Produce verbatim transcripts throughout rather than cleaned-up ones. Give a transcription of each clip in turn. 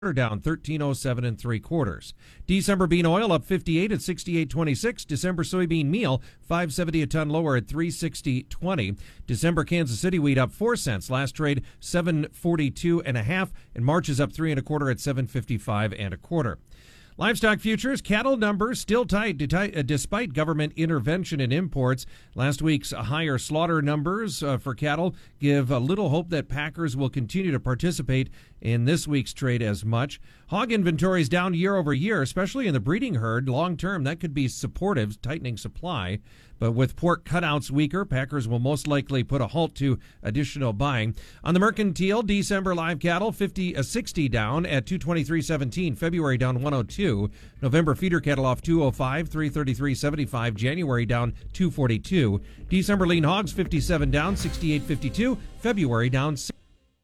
down thirteen oh seven and three quarters. December bean oil up fifty-eight at sixty-eight twenty-six. December soybean meal five seventy a ton lower at three sixty twenty. December Kansas City wheat up four cents. Last trade seven forty-two and a half, and March is up three and a quarter at seven fifty-five and a quarter. Livestock futures, cattle numbers still tight despite government intervention in imports. Last week's higher slaughter numbers uh, for cattle give a little hope that packers will continue to participate in this week's trade as much. Hog inventories down year over year, especially in the breeding herd. Long term, that could be supportive, tightening supply. But with pork cutouts weaker, packers will most likely put a halt to additional buying. On the mercantile, December live cattle fifty, uh, sixty down at two twenty-three seventeen. February down one oh two. November feeder cattle off two oh five, three thirty-three seventy-five. January down two forty-two. December lean hogs fifty-seven down, sixty-eight fifty-two. February down six.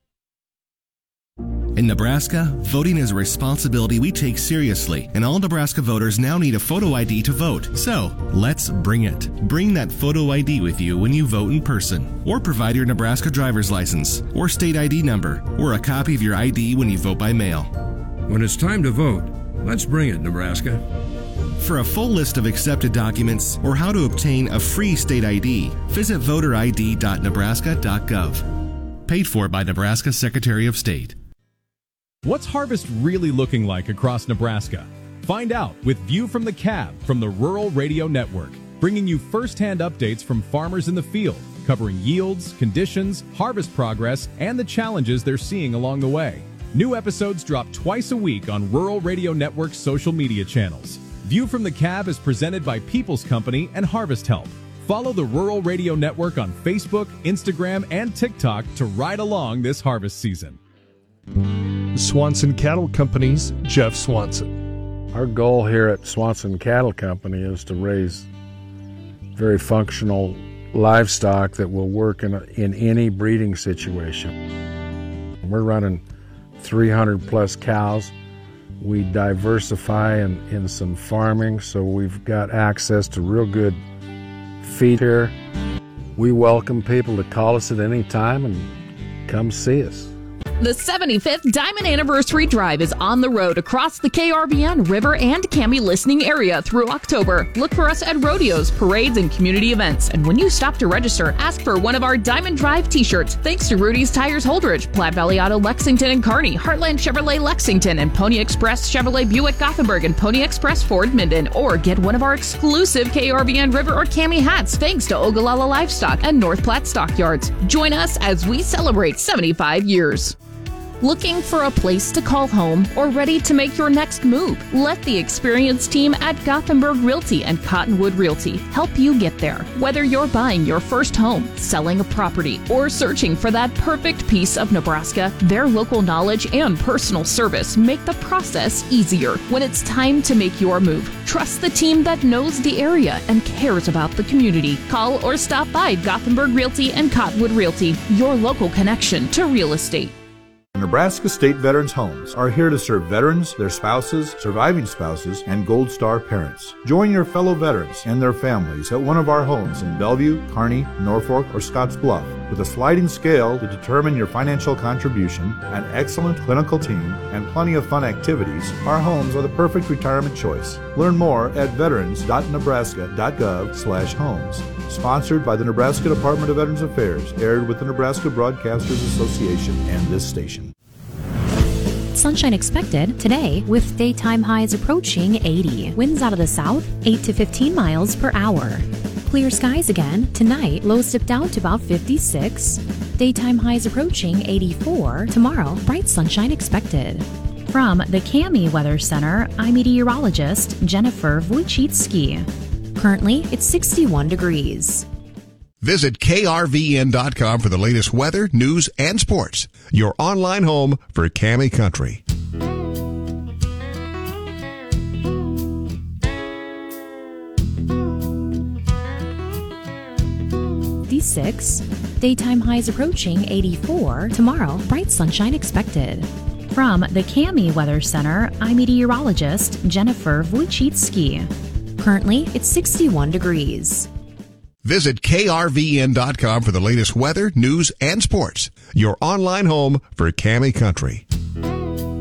In Nebraska, voting is a responsibility we take seriously, and all Nebraska voters now need a photo I D to vote. So, let's bring it. Bring that photo I D with you when you vote in person, or provide your Nebraska driver's license, or state I D number, or a copy of your I D when you vote by mail. When it's time to vote, let's bring it, Nebraska. For a full list of accepted documents or how to obtain a free state I D, visit voter I D dot nebraska dot gov. Paid for by Nebraska Secretary of State. What's harvest really looking like across Nebraska? Find out with View from the Cab from the Rural Radio Network, bringing you first-hand updates from farmers in the field, covering yields, conditions, harvest progress, and the challenges they're seeing along the way. New episodes drop twice a week on Rural Radio Network's social media channels. View from the Cab is presented by People's Company and Harvest Help. Follow the Rural Radio Network on Facebook, Instagram, and TikTok to ride along this harvest season. Swanson Cattle Company's Jeff Swanson. Our goal here at Swanson Cattle Company is to raise very functional livestock that will work in, a, in any breeding situation. We're running three hundred plus cows. We diversify in, in some farming, so we've got access to real good feed here. We welcome people to call us at any time and come see us. The seventy-fifth Diamond Anniversary Drive is on the road across the K R V N, River, and Cami listening area through October. Look for us at rodeos, parades, and community events. And when you stop to register, ask for one of our Diamond Drive t-shirts. Thanks to Rudy's Tires Holdridge, Platte Valley Auto Lexington and Kearney, Heartland Chevrolet Lexington, and Pony Express Chevrolet Buick Gothenburg, and Pony Express Ford Minden. Or get one of our exclusive K R V N, River, or Cami hats thanks to Ogallala Livestock and North Platte Stockyards. Join us as we celebrate seventy-five years. Looking for a place to call home or ready to make your next move? Let the experienced team at Gothenburg Realty and Cottonwood Realty help you get there. Whether you're buying your first home, selling a property, or searching for that perfect piece of Nebraska, their local knowledge and personal service make the process easier. When it's time to make your move, trust the team that knows the area and cares about the community. Call or stop by Gothenburg Realty and Cottonwood Realty, your local connection to real estate. Nebraska State Veterans Homes are here to serve veterans, their spouses, surviving spouses, and Gold Star parents. Join your fellow veterans and their families at one of our homes in Bellevue, Kearney, Norfolk, or Scottsbluff. With a sliding scale to determine your financial contribution, an excellent clinical team, and plenty of fun activities, our homes are the perfect retirement choice. Learn more at veterans dot nebraska dot gov slash homes. Sponsored by the Nebraska Department of Veterans Affairs, aired with the Nebraska Broadcasters Association and this station. Sunshine expected today with daytime highs approaching eighty. Winds out of the south, eight to fifteen miles per hour. Clear skies again. Tonight, lows dip down to about fifty-six. Daytime highs approaching eighty-four. Tomorrow, bright sunshine expected. From the Cami Weather Center, I'm meteorologist Jennifer Wojcicki. Currently, it's sixty-one degrees. Visit K R V N dot com for the latest weather, news, and sports. Your online home for Cami Country. fifty-six. Daytime highs approaching eighty-four. Tomorrow, bright sunshine expected. From the Cami Weather Center, I'm meteorologist Jennifer Wojcicki. Currently, it's sixty-one degrees. Visit K R V N dot com for the latest weather, news, and sports. Your online home for Cami Country.